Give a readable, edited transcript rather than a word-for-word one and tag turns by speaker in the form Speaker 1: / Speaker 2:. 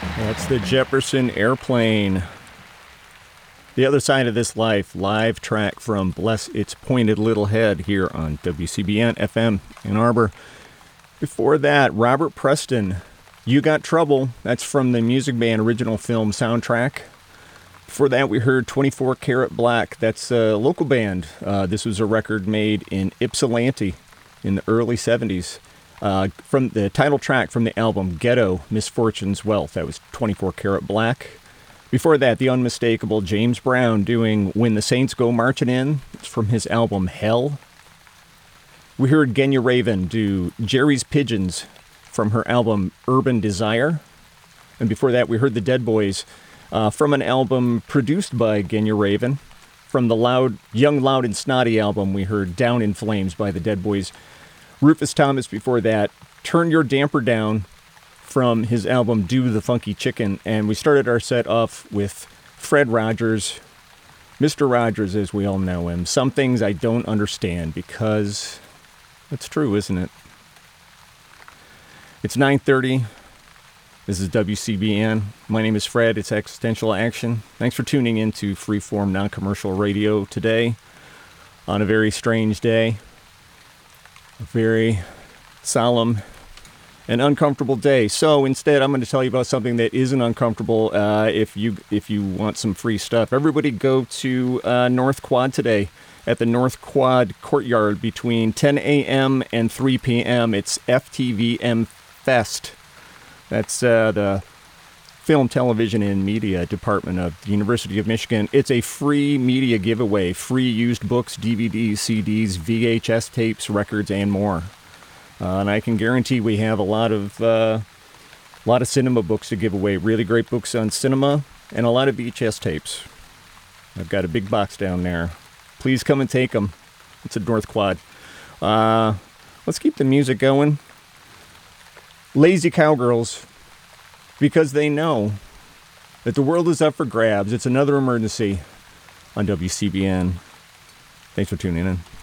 Speaker 1: That's the Jefferson Airplane. The Other Side of This Life, live track from Bless Its Pointed Little Head here on WCBN FM Ann Arbor. Before that, Robert Preston, You Got Trouble. That's from the Music Man original film soundtrack. Before that, we heard 24 Karat Black. That's a local band. This was a record made in Ypsilanti in the early 70s. From the title track from the album Ghetto, Misfortune's Wealth. That was 24 Karat Black. Before that, the unmistakable James Brown doing When the Saints Go Marching In. It's from his album Hell. We heard Genya Raven do Jerry's Pigeons from her album Urban Desire. And before that, we heard the Dead Boys from an album produced by Genya Raven. From the Young, Loud, and Snotty album, we heard Down in Flames by the Dead Boys. Rufus Thomas before that, Turn Your Damper Down from his album Do the Funky Chicken. And we started our set off with Fred Rogers, Mr. Rogers as we all know him. Some things I don't understand, because it's true, isn't it? It's 9:30. This is WCBN. My name is Fred. It's Existential Action. Thanks for tuning in to Freeform Non-Commercial Radio today on a very strange day. A very solemn and uncomfortable day. So instead, I'm going to tell you about something that isn't uncomfortable. If you want some free stuff, everybody go to North Quad today at the North Quad Courtyard between 10 a.m. and 3 p.m. It's FTVM Fest. That's the Film, Television, and Media Department of the University of Michigan. It's a free media giveaway, free used books, DVDs, CDs, VHS tapes, records, and more. And I can guarantee we have a lot of cinema books to give away. Really great books on cinema and a lot of VHS tapes. I've got a big box down there. Please come and take them. It's at North Quad. Let's keep the music going. Lazy Cowgirls, because they know that the world is up for grabs. It's another emergency on WCBN. Thanks for tuning in.